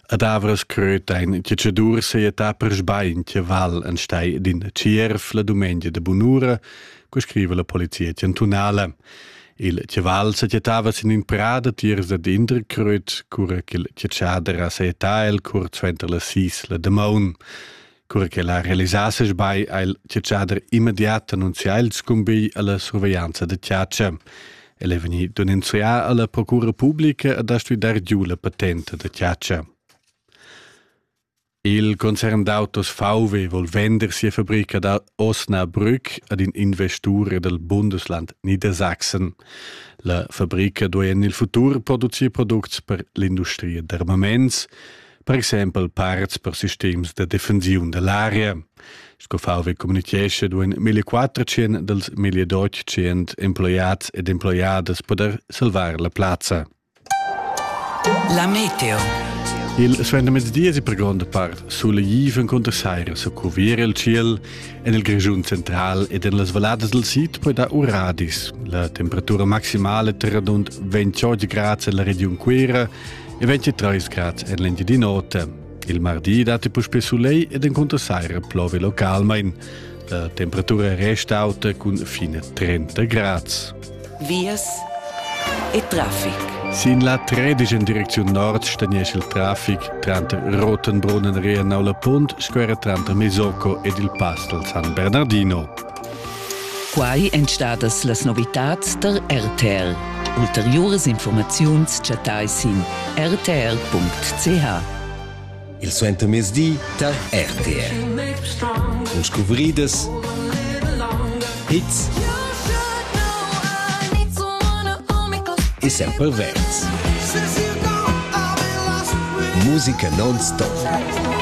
Ad Avras cröt ein tgatschadur seietà per sbain tia val en stai din Cierf la dumengia de Bunura, co scrive la polizia cantunala. Il tjaval seietava sin in prada tiers da dindre cröt, cura che il tgatschadera seietà el curz venter la sis la demoun. Cura che la realisasse sbai il tgatschader immediat annunzia il scumbi alla sorveglianza de tgatscha. El è veni denunzià alla procura pubblica ad a studiar giù la patente de tgatscha. Il concern d'autos VW vuol vender sia fabbrica da Osnabrück ad in investure del Bundesland Niedersachsen. La fabbrica doveva nel futuro produrre prodotti per l'industria d'armaments, per esempio parts per sistemi di difensione dell'area. Sco VW comunicasse duen 1400 dels 1800 employats ed employadas poter salvar la plaza. La meteo. Il svende mezz'dia si per grande part sulle Jiven contra Saira su cuvire il ciel e nel Grigiun central ed in las valadas del sit poi da Uradis. La temperatura maximale tra rund 28 gradi nella regione Quera e 23 gradi nell'Endia di Nota. Il mardi date poi spesso lei ed in contra Saira plove localmente. La temperatura resta alta con fine 30 gradi. Vias e traffic. Sin la 13 in direzione nord stagnesce il traffic tra Rotenbrunnen e Naula Pont, square tra Mesocco ed il Pastel San Bernardino. Quai entstadas las novitats der RTR. Ulteriores informaziuns chatai sin rtr.ch. Il suenter mesdi der RTR. Un scuvrides hits e sempre verts. Musica non-stop.